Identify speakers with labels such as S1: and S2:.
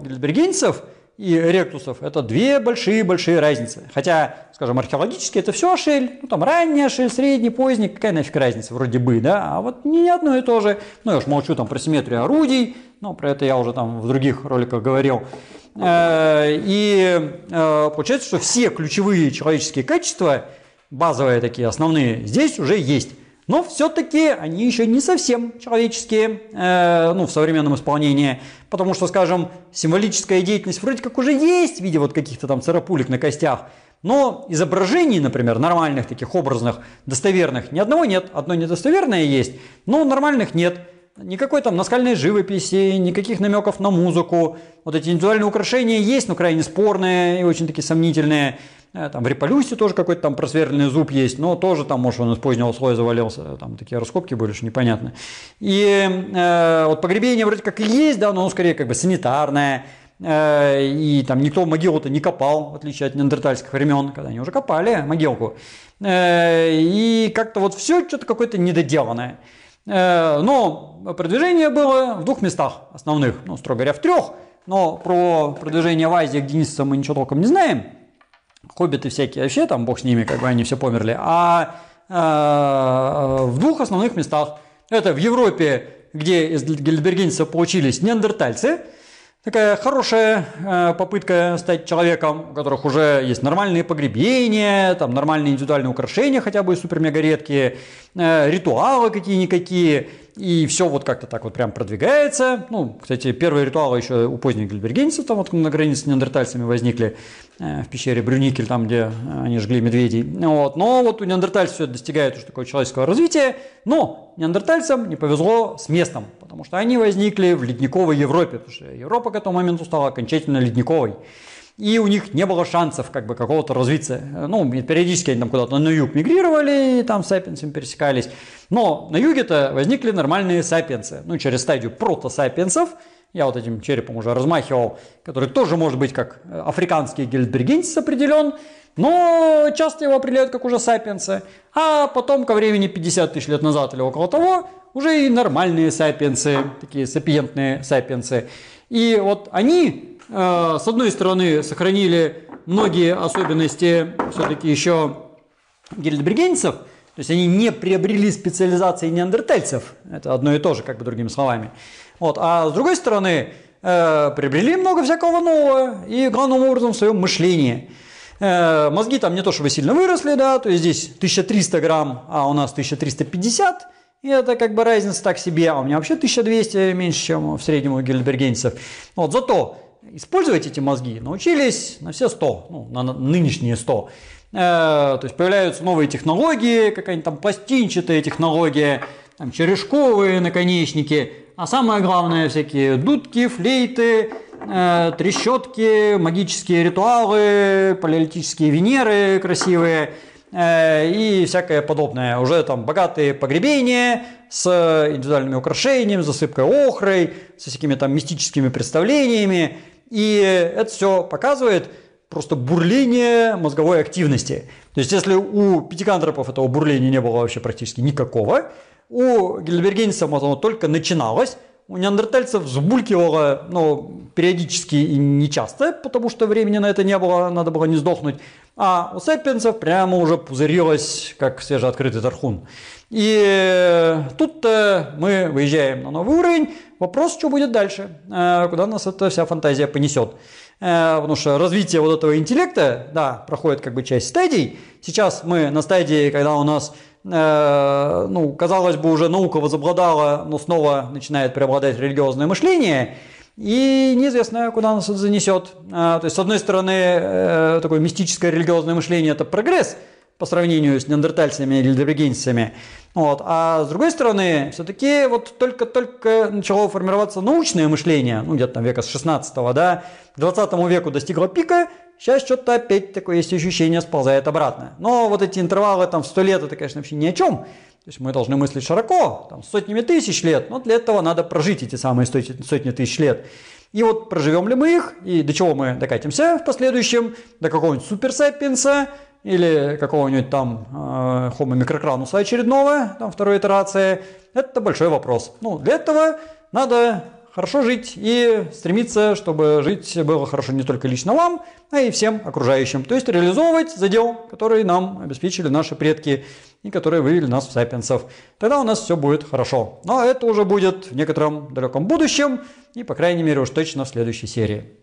S1: гильдбергенцев и эректусов это две большие-большие разницы. Хотя, скажем, археологически это все шель, ну там ранняя шель, средний, поздний, какая нафиг разница вроде бы, да, а вот не одно и то же. Ну я уж молчу там про симметрию орудий, но про это я уже там в других роликах говорил. И получается, что все ключевые человеческие качества, базовые такие, основные, здесь уже есть. Но все-таки они еще не совсем человеческие, ну, в современном исполнении, потому что, скажем, символическая деятельность вроде как уже есть в виде вот каких-то там царапулек на костях, но изображений, например, нормальных таких образных, достоверных, ни одного нет, одно недостоверное есть, но нормальных нет. Никакой там наскальной живописи, никаких намеков на музыку. Вот эти индивидуальные украшения есть, но крайне спорные и очень такие сомнительные. Там в Реполюсе тоже какой-то там просверленный зуб есть, но тоже там, может, он из позднего слоя завалился. Там такие раскопки были, что непонятно. И вот погребение вроде как и есть, да, но оно скорее как бы санитарное. И там никто могилу-то не копал, в отличие от неандертальских времен, когда они уже копали могилку. И как-то вот все что-то какое-то недоделанное. Но продвижение было в двух местах основных, ну, строго говоря, в трех, но про продвижение в Азии к денисцам мы ничего толком не знаем. Хоббиты всякие вообще, там бог с ними, как бы они все померли. А в двух основных местах. Это в Европе, где из гильдбергенцев получились неандертальцы. Такая хорошая попытка стать человеком, у которых уже есть нормальные погребения, там нормальные индивидуальные украшения, хотя бы супер-мега редкие, ритуалы какие-никакие, и все вот как-то так вот прям продвигается. Ну, кстати, первые ритуалы еще у поздних гильдбергенцев, там вот на границе с неандертальцами возникли, в пещере Брюникель, там, где они жгли медведей. Вот. Но вот у неандертальцев все достигает уже такого человеческого развития, но неандертальцам не повезло с местом, потому что они возникли в ледниковой Европе, потому что Европа к этому моменту стала окончательно ледниковой. И у них не было шансов как бы какого-то развиться. Ну, периодически они там куда-то на юг мигрировали, и там с сапиенсами пересекались. Но на юге-то возникли нормальные сапиенсы. Ну, через стадию протосапиенсов. Я вот этим черепом уже размахивал, который тоже может быть как африканский гильдбергенец определен, но часто его определяют как уже сапиенсы. А потом, ко времени 50 тысяч лет назад или около того, уже и нормальные сапиенсы, такие сапиентные сапиенсы. И вот они, с одной стороны, сохранили многие особенности все-таки еще гильдбергенцев, то есть они не приобрели специализации неандертальцев, это одно и то же, как бы другими словами. Вот. А с другой стороны, приобрели много всякого нового и главным образом в своем мышлении. Мозги там не то чтобы сильно выросли, да, то есть здесь 1300 грамм, а у нас 1350, и это как бы разница так себе, а у меня вообще 1200 меньше, чем в среднем у гильдбергенцев. Вот. Зато использовать эти мозги научились на все 100, ну, на нынешние 100. То есть появляются новые технологии, какая-нибудь там пластинчатая технология, там черешковые наконечники, а самое главное всякие дудки, флейты, трещотки, магические ритуалы, палеолитические Венеры красивые и всякое подобное. Уже там богатые погребения с индивидуальными украшениями, засыпкой охрой, со всякими там мистическими представлениями. И это все показывает просто бурление мозговой активности. То есть, если у пятикантропов этого бурления не было вообще практически никакого, у гильдбергенцев оно только начиналось, у неандертальцев взбулькивало, ну, периодически и нечасто, потому что времени на это не было, надо было не сдохнуть, а у сапиенсов прямо уже пузырилось, как свежеоткрытый тархун. И тут мы выезжаем на новый уровень. Вопрос, что будет дальше, куда нас эта вся фантазия понесет. Потому что развитие вот этого интеллекта, да, проходит как бы часть стадий. Сейчас мы на стадии, когда у нас, ну, казалось бы, уже наука возобладала, но снова начинает преобладать религиозное мышление. И неизвестно, куда нас это занесет. То есть, с одной стороны, такое мистическое религиозное мышление – это прогресс по сравнению с неандертальцами и гильдбергенцами. Вот. А с другой стороны, все-таки вот только начало формироваться научное мышление, ну, где-то там века с 16-го, да, к 20 веку достигло пика, сейчас что-то опять такое есть ощущение, сползает обратно. Но вот эти интервалы там в 100 лет, это, конечно, вообще ни о чем. То есть мы должны мыслить широко, там, сотнями тысяч лет, но для этого надо прожить эти самые сотни тысяч лет. И вот проживем ли мы их, и до чего мы докатимся в последующем, до какого-нибудь суперсапиенса, или какого-нибудь там Homo microcranus очередного, там второй итерации, это большой вопрос. Ну, для этого надо хорошо жить и стремиться, чтобы жить было хорошо не только лично вам, а и всем окружающим. То есть реализовывать задел, который нам обеспечили наши предки и которые вывели нас в сапиенсов. Тогда у нас все будет хорошо. Но это уже будет в некотором далеком будущем и, по крайней мере, уж точно в следующей серии.